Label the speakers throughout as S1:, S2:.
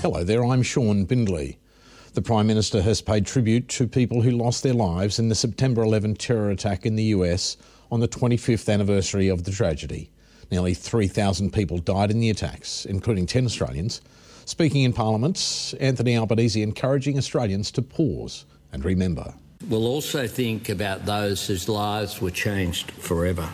S1: Hello there, I'm Sean Bindley. The Prime Minister has paid tribute to people who lost their lives in the September 11 terror attack in the US on the 25th anniversary of the tragedy. Nearly 3,000 people died in the attacks, including 10 Australians. Speaking in Parliament, Anthony Albanese encouraging Australians to pause and remember.
S2: We'll also think about those whose lives were changed forever.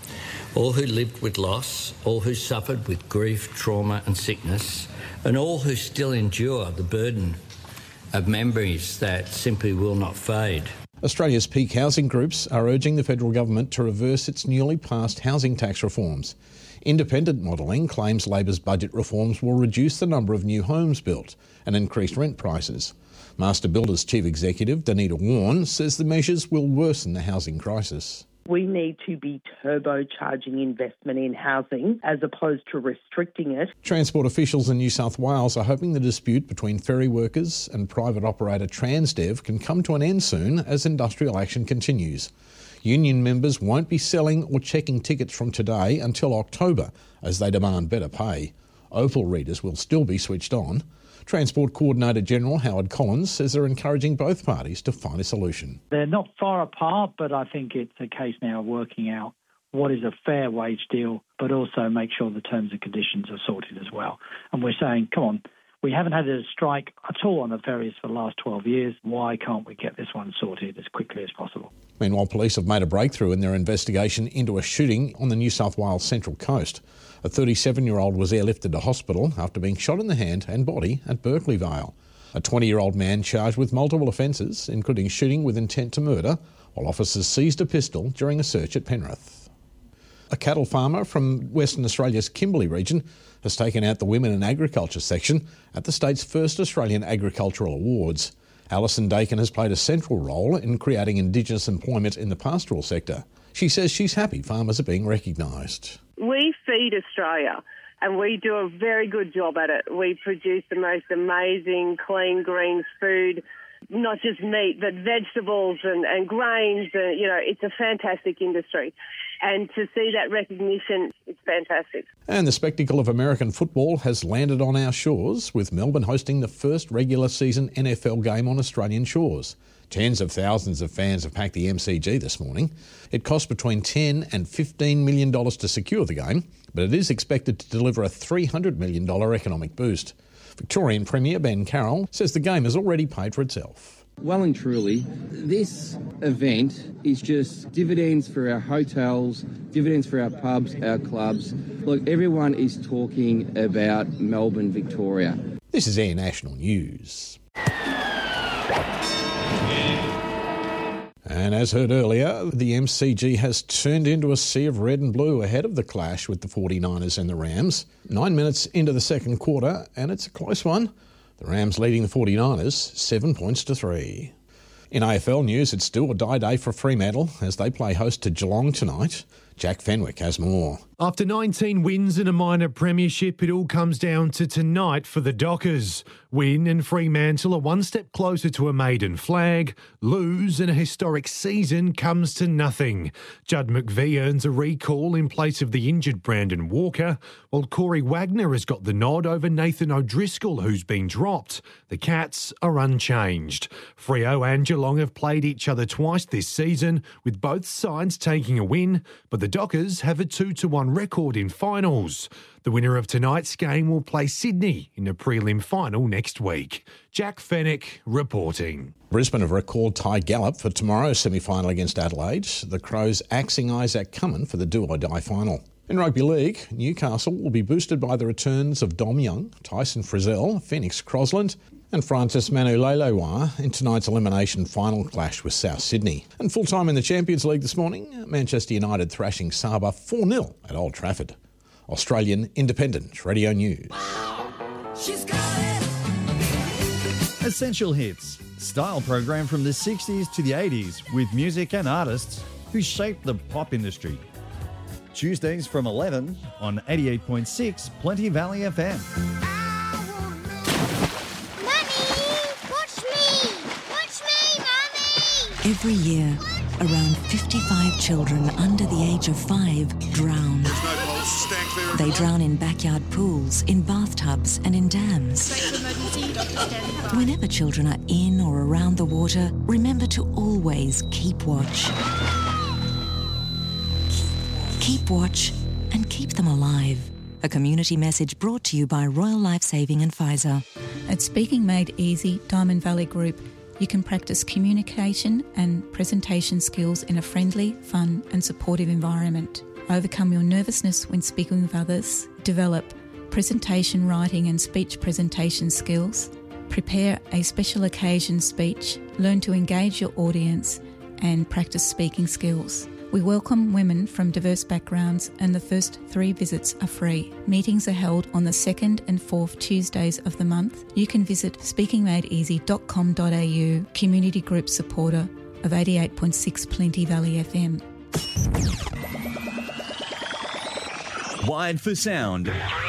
S2: All who lived with loss, all who suffered with grief, trauma and sickness, and all who still endure the burden of memories that simply will not fade.
S1: Australia's peak housing groups are urging the federal government to reverse its newly passed housing tax reforms. Independent modelling claims Labor's budget reforms will reduce the number of new homes built and increase rent prices. Master Builders Chief Executive Danita Warren says the measures will worsen the housing crisis.
S3: We need to be turbocharging investment in housing as opposed to restricting it.
S1: Transport officials in New South Wales are hoping the dispute between ferry workers and private operator Transdev can come to an end soon as industrial action continues. Union members won't be selling or checking tickets from today until October as they demand better pay. Opal readers will still be switched on. Transport Coordinator General Howard Collins says they're encouraging both parties to find a solution.
S4: They're not far apart, but I think it's a case now of working out what is a fair wage deal, but also make sure the terms and conditions are sorted as well. And we're saying, come on, we haven't had a strike at all on the ferries for the last 12 years. Why can't we get this one sorted as quickly as possible?
S1: Meanwhile, police have made a breakthrough in their investigation into a shooting on the New South Wales Central Coast. A 37-year-old was airlifted to hospital after being shot in the hand and body at Berkeley Vale. A 20-year-old man charged with multiple offences, including shooting with intent to murder, while officers seized a pistol during a search at Penrith. A cattle farmer from Western Australia's Kimberley region has taken out the Women in Agriculture section at the state's first Australian Agricultural Awards. Alison Dakin has played a central role in creating Indigenous employment in the pastoral sector. She says she's happy farmers are being recognised.
S5: We feed Australia and we do a very good job at it. We produce the most amazing, clean, green food, not just meat, but vegetables and grains. It's a fantastic industry. And to see that recognition, it's fantastic.
S1: And the spectacle of American football has landed on our shores, with Melbourne hosting the first regular season NFL game on Australian shores. Tens of thousands of fans have packed the MCG this morning. It cost between $10 and $15 million to secure the game, but it is expected to deliver a $300 million economic boost. Victorian Premier Ben Carroll says the game has already paid for itself.
S6: Well and truly, this event is just dividends for our hotels, dividends for our pubs, our clubs. Look, everyone is talking about Melbourne, Victoria.
S1: This is Air National News. And as heard earlier, the MCG has turned into a sea of red and blue ahead of the clash with the 49ers and the Rams. 9 minutes into the second quarter, and it's a close one. The Rams leading the 49ers 7 points to 3. In AFL news, it's still a die day for Fremantle as they play host to Geelong tonight. Jack Fenwick has more.
S7: After 19 wins and a minor premiership, it all comes down to tonight for the Dockers. Win and Fremantle are one step closer to a maiden flag. Lose and a historic season comes to nothing. Judd McVie earns a recall in place of the injured Brandon Walker, while Corey Wagner has got the nod over Nathan O'Driscoll, who's been dropped. The Cats are unchanged. Freo and Geelong have played each other twice this season, with both sides taking a win, but the Dockers have a 2-1 record in finals. The winner of tonight's game will play Sydney in a prelim final next week. Jack Fenwick reporting.
S1: Brisbane have recalled Ty Gallup for tomorrow's semi-final against Adelaide. The Crows axing Isaac Cummins for the do-or-die final. In rugby league, Newcastle will be boosted by the returns of Dom Young, Tyson Frizzell, Phoenix Crosland and Francis Manu Leilua in tonight's elimination final clash with South Sydney. And full-time in the Champions League this morning, Manchester United thrashing Saba 4-0 at Old Trafford. Australian Independent Radio News.
S8: She's got it. Essential Hits, style program from the 60s to the 80s with music and artists who shaped the pop industry. Tuesdays from 11 on 88.6 Plenty Valley FM.
S9: Every year, around 55 children under the age of 5 drown.
S10: There's no pulse. Stand clear
S9: They drown in backyard pools, in bathtubs and in dams. Whenever children are in or around the water, remember to always keep watch. Keep watch and keep them alive. A community message brought to you by Royal Lifesaving and Pfizer.
S10: At Speaking Made Easy, Diamond Valley Group, you can practice communication and presentation skills in a friendly, fun and supportive environment. Overcome your nervousness when speaking with others. Develop presentation writing and speech presentation skills. Prepare a special occasion speech. Learn to engage your audience and practice speaking skills. We welcome women from diverse backgrounds and the first 3 visits are free. Meetings are held on the 2nd and 4th Tuesdays of the month. You can visit speakingmadeeasy.com.au, community group supporter of 88.6 Plenty Valley FM.
S11: Wired for Sound.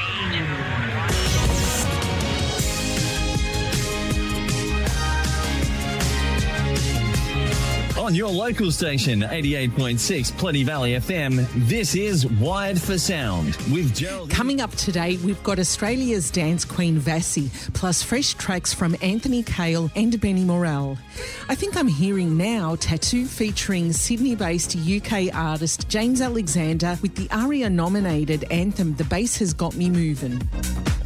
S11: On your local station, 88.6 Plenty Valley FM, this is Wired for Sound with Gerald.
S12: Coming up today, we've got Australia's dance queen Vassie, plus fresh tracks from Anthony Cale and Benny Morrell. I think I'm hearing now Tattoo featuring Sydney-based UK artist James Alexander with the ARIA-nominated anthem The Bass Has Got Me Movin'.